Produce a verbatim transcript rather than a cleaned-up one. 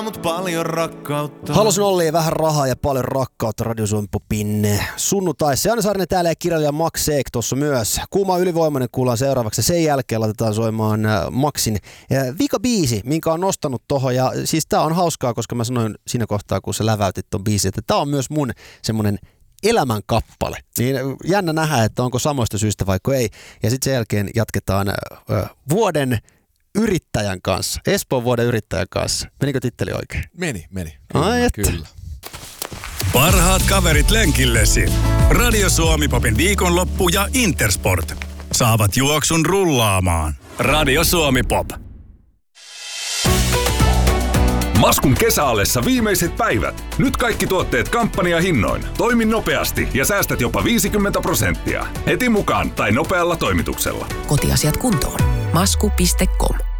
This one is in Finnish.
Mut paljon rakkautta. Halusin Ollia vähän rahaa ja paljon rakkautta Radio Suomi Popin sunnuntaissa. Janne Saarinen täällä ja kirjailija Max Seek tuossa myös. Kuuma ylivoimainen kuullaan seuraavaksi. Sen jälkeen laitetaan soimaan Maxin vikabiisi, minkä on nostanut tohon. Ja siis tää on hauskaa, koska mä sanoin siinä kohtaa, kun sä läväytit ton biisin, että tää on myös mun semmonen elämän kappale. Niin jännä nähdä, että onko samoista syistä vaikka ei. Ja sitten sen jälkeen jatketaan ö, vuoden yrittäjän kanssa. Espoon vuoden yrittäjän kanssa. Menikö titteli oikein? Meni, meni. Kyllä, Ai kyllä. Parhaat kaverit lenkillesi. Radio Suomi Popin viikonloppu ja Intersport saavat juoksun rullaamaan. Radio Suomi Pop. Maskun kesäallessa viimeiset päivät. Nyt kaikki tuotteet kampanjahinnoin. Toimi nopeasti ja säästät jopa viisikymmentä prosenttia. Heti mukaan tai nopealla toimituksella. Kotiasiat kuntoon. masku piste com